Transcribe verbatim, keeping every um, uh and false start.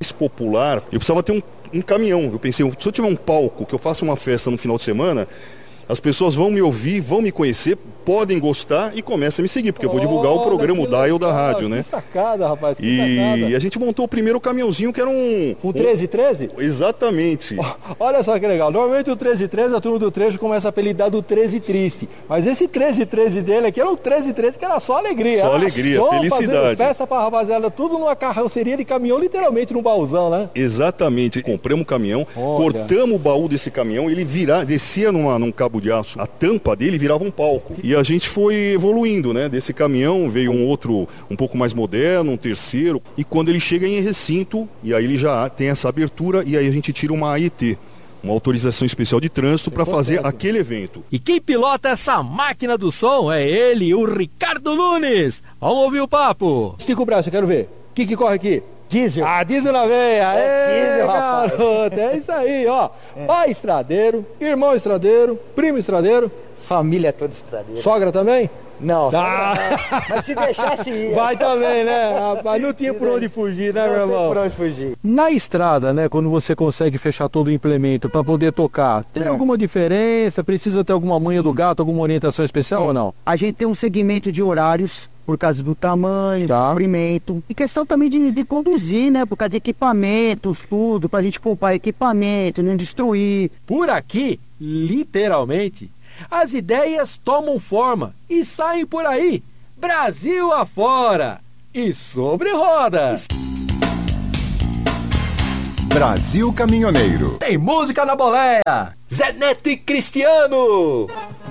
popular, eu precisava ter um, um caminhão. Eu pensei, se eu tiver um palco, que eu faça uma festa no final de semana, as pessoas vão me ouvir, vão me conhecer, podem gostar e começam a me seguir, porque eu vou divulgar o programa, o dial da rádio, né? Que sacada, rapaz, que e sacada. E a gente montou o primeiro caminhãozinho que era um... O treze treze? Um, exatamente. Olha só que legal, normalmente o treze treze, a turma do trecho começa a apelidar do treze triste, mas esse treze treze dele aqui era o treze treze que era só alegria. Só alegria, som, felicidade. Festa pra rapaziada, tudo numa carroceria de caminhão, literalmente num baúzão, né? Exatamente, compramos um caminhão, Olha. cortamos o baú desse caminhão, ele vira, descia numa, num cabo de aço, a tampa dele virava um palco. E a gente foi evoluindo, né? Desse caminhão veio um outro um pouco mais moderno, um terceiro, e quando ele chega em recinto, e aí ele já tem essa abertura, e aí a gente tira uma A I T, uma autorização especial de trânsito, para fazer aquele evento. E quem pilota essa máquina do som é ele, o Ricardo Nunes. Vamos ouvir o papo. Estica o braço, eu quero ver. O que que corre aqui? Diesel. Ah, diesel na veia. É Ei, diesel, rapaz. Garoto, é isso aí, ó. É. Pai estradeiro, irmão estradeiro, primo estradeiro. Família toda estradeira. Sogra também? Não, ah. sogra não. Mas se deixasse ir. Vai também, né, rapaz? Não tinha por onde fugir, né, não meu irmão? Não tem por onde fugir. Na estrada, né, quando você consegue fechar todo o implemento para poder tocar, tem é. alguma diferença? Precisa ter alguma manha do gato, alguma orientação especial é. ou não? A gente tem um segmento de horários por causa do tamanho, tá. do comprimento. E questão também de, de conduzir, né? Por causa de equipamentos, tudo, pra gente poupar equipamento, não destruir. Por aqui, literalmente, as ideias tomam forma e saem por aí, Brasil afora e sobre rodas. Brasil Caminhoneiro. Tem música na boleia, Zé Neto e Cristiano.